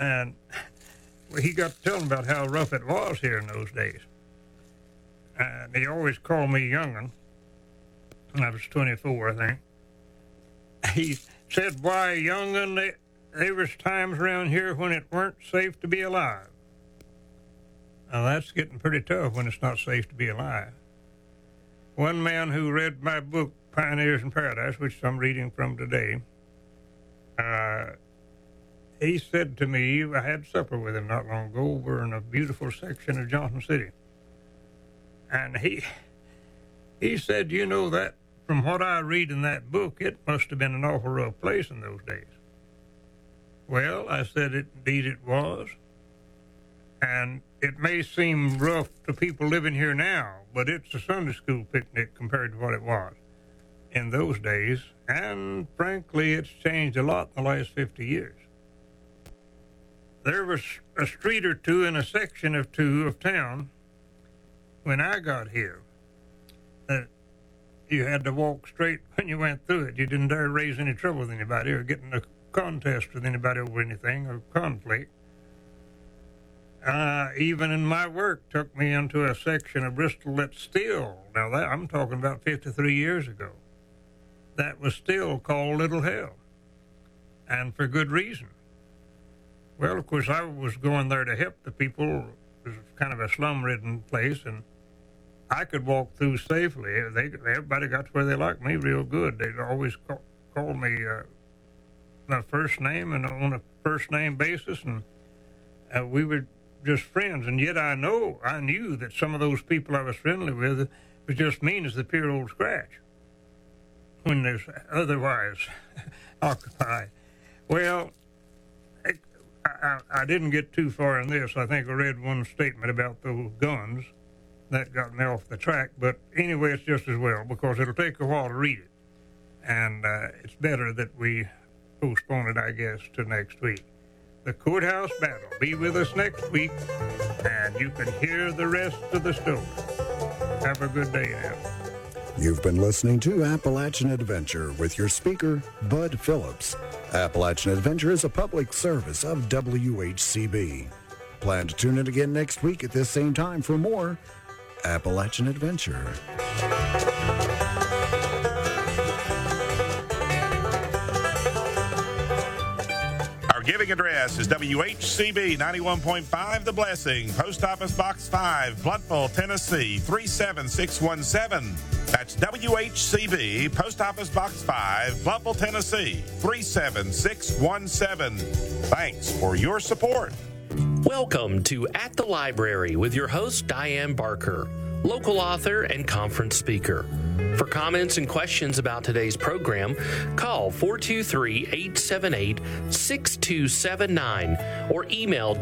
And he got to telling about how rough it was here in those days. And he always called me young'un. I was 24, I think. He said, why, young'un, there was times around here when it weren't safe to be alive. Now, that's getting pretty tough when it's not safe to be alive. One man who read my book, Pioneers in Paradise, which I'm reading from today, he said to me, I had supper with him not long ago over in a beautiful section of Johnson City. And he said, you know, that from what I read in that book, it must have been an awful rough place in those days. Well, I said, indeed it was. And it may seem rough to people living here now, but it's a Sunday school picnic compared to what it was in those days. And frankly, it's changed a lot in the last 50 years. There was a street or two in a section of two of town when I got here that you had to walk straight when you went through it. You didn't dare raise any trouble with anybody or get in a contest with anybody over anything or conflict. Even in my work, took me into a section of Bristol that's still, now that I'm talking about 53 years ago, that was still called Little Hell, and for good reason. Well, of course, I was going there to help the people. It was kind of a slum-ridden place, and I could walk through safely. Everybody got to where they liked me real good. They'd always call me my first name and on a first-name basis, and we were just friends. And yet I knew that some of those people I was friendly with was just mean as the pure old scratch when there's otherwise occupied. Well, I didn't get too far in this. I think I read one statement about those guns. That got me off the track. But anyway, it's just as well, because it'll take a while to read it. And it's better that we postpone it, I guess, to next week. The Courthouse Battle. Be with us next week, and you can hear the rest of the story. Have a good day now. You've been listening to Appalachian Adventure with your speaker, Bud Phillips. Appalachian Adventure is a public service of WHCB. Plan to tune in again next week at this same time for more Appalachian Adventure. Our giving address is WHCB 91.5 The Blessing, Post Office Box 5, Blountville, Tennessee 37617. That's WHCB, Post Office Box 5, Blountville, Tennessee 37617. Thanks for your support. Welcome to At the Library with your host, Diane Barker, local author and conference speaker. For comments and questions about today's program, call 423-878-6279 or email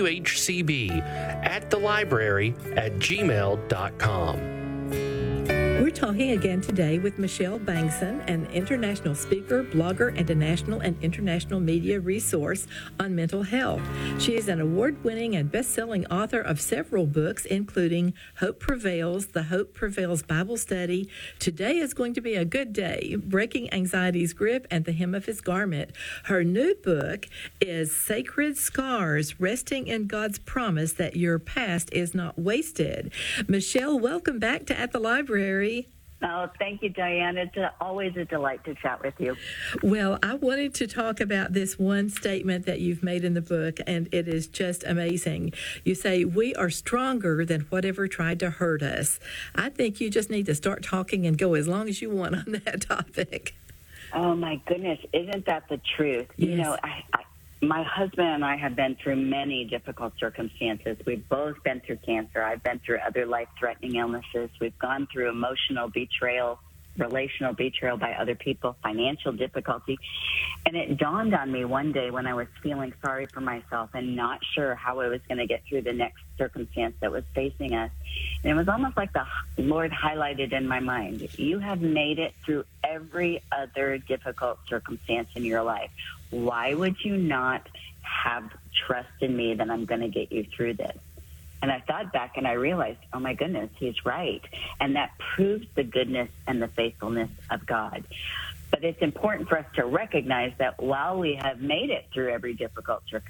whcb@thelibrary@gmail.com. We're talking again today with Michelle Bangson, an international speaker, blogger, and a national and international media resource on mental health. She is an award-winning and best-selling author of several books, including Hope Prevails, The Hope Prevails Bible Study, Today is Going to Be a Good Day, Breaking Anxiety's Grip, and The Hem of His Garment. Her new book is Sacred Scars, Resting in God's Promise That Your Past is Not Wasted. Michelle, welcome back to At the Library. Oh, thank you, Diane. It's always a delight to chat with you. Well, I wanted to talk about this one statement that you've made in the book, and it is just amazing. You say, we are stronger than whatever tried to hurt us. I think you just need to start talking and go as long as you want on that topic. Oh, my goodness. Isn't that the truth? Yes. You know, my husband and I have been through many difficult circumstances. We've both been through cancer. I've been through other life-threatening illnesses. We've gone through emotional betrayal, relational betrayal by other people, financial difficulty. And it dawned on me one day when I was feeling sorry for myself and not sure how I was going to get through the next circumstance that was facing us. And it was almost like the Lord highlighted in my mind, you have made it through every other difficult circumstance in your life. Why would you not have trust in me that I'm going to get you through this? And I thought back and I realized, oh, my goodness, he's right. And that proves the goodness and the faithfulness of God. But it's important for us to recognize that while we have made it through every difficult